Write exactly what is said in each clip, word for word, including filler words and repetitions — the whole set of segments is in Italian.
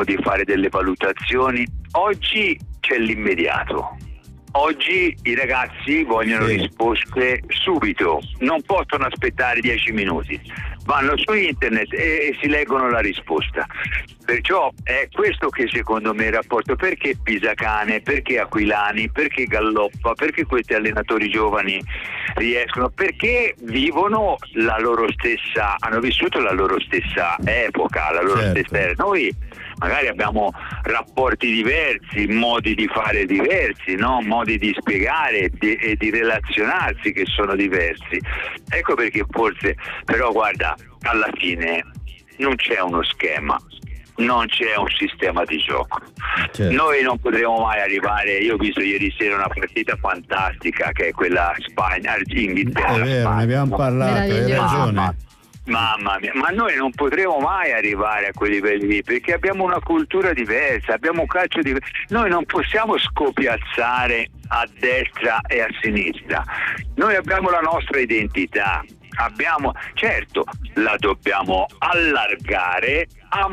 cerchiamo di fare delle valutazioni. Oggi c'è l'immediato. Oggi i ragazzi vogliono sì. risposte subito, non possono aspettare dieci minuti, vanno su internet e, e si leggono la risposta. Perciò è questo che secondo me è il rapporto. Perché Pisacane, perché Aquilani, perché Galloppa, perché questi allenatori giovani riescono, perché vivono la loro stessa, hanno vissuto la loro stessa epoca, la loro certo. stessa era. Noi magari abbiamo rapporti diversi, modi di fare diversi, no? Modi di spiegare di, e di relazionarsi che sono diversi. Ecco perché forse, però guarda, alla fine non c'è uno schema, non c'è un sistema di gioco. Certo. Noi non potremo mai arrivare. Io ho visto ieri sera una partita fantastica che è quella Spagna Inghilterra. È vero, ne abbiamo parlato, hai ragione. Mamma mia, ma noi non potremo mai arrivare a quei livelli lì perché abbiamo una cultura diversa, abbiamo un calcio diverso. Noi non possiamo scopiazzare a destra e a sinistra. Noi abbiamo la nostra identità. Abbiamo, certo, la dobbiamo allargare,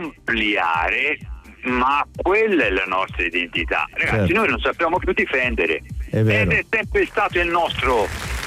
ampliare, ma quella è la nostra identità. Ragazzi, certo. noi non sappiamo più difendere. È vero. Ed è sempre stato il nostro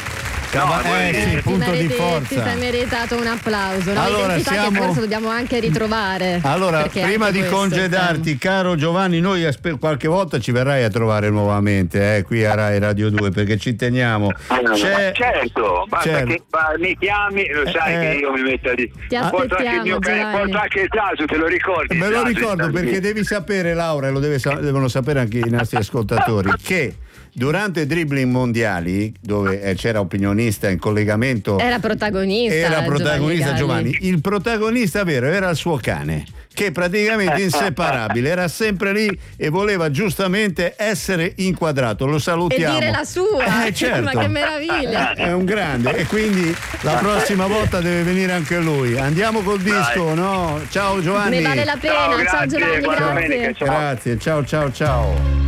No, eh, sì, ti punto meriti, di forza. Ti sei meritato un applauso, no? Allora, Identità siamo... che forse dobbiamo anche ritrovare. Allora, prima di congedarti, caro Giovanni, noi aspe- qualche volta ci verrai a trovare nuovamente eh, qui a Rai Radio due perché ci teniamo. C'è... Certo, basta certo. che mi chiami, lo sai eh, che io mi metto a di... Ti aspettiamo, porto anche il mio cane, porto anche il Tasu, te lo ricordi? Me lo Tasu, ricordo Tasu, perché sì. devi sapere, Laura, e lo deve sa- devono sapere anche i nostri ascoltatori, che durante i dribbling mondiali, dove eh, c'era opinionista in collegamento, era protagonista, era protagonista Giovanni, Giovanni. Il protagonista vero era il suo cane, che praticamente inseparabile, era sempre lì e voleva giustamente essere inquadrato. Lo salutiamo. E dire la sua. Eh, certo. Ma che meraviglia. È un grande e quindi la prossima volta deve venire anche lui. Andiamo col disco, Dai. no? Ciao Giovanni. Ne vale la pena. Ciao, ciao grazie, Giovanni, buona grazie. domenica, ciao. Grazie, ciao ciao ciao.